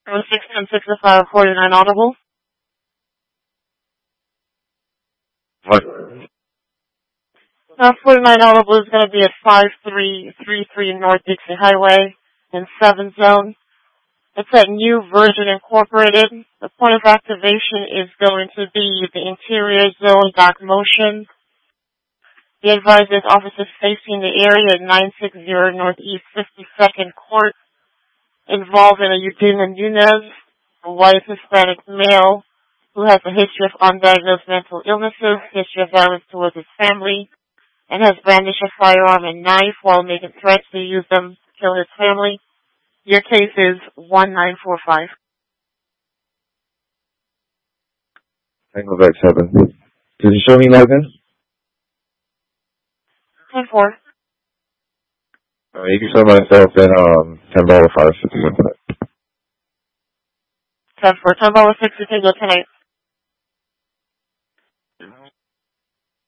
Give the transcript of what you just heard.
61065 49 audible. What? 49 audible is going to be at 5333 North Dixie Highway in 7 Zone. It's at New Virgin Incorporated. The point of activation is going to be the interior zone dock motion. The advisor's office is facing the area at 960 Northeast 52nd Court, involving a Eugenia Nunez, a white Hispanic male who has a history of undiagnosed mental illnesses, history of violence towards his family, and has brandished a firearm and knife while making threats to use them to kill his family. Your case is 1945. Tango back 7. Did you show me login? 10-4. You can show myself in $10 fire 50 tonight. 10-4. $10 60 can go tonight.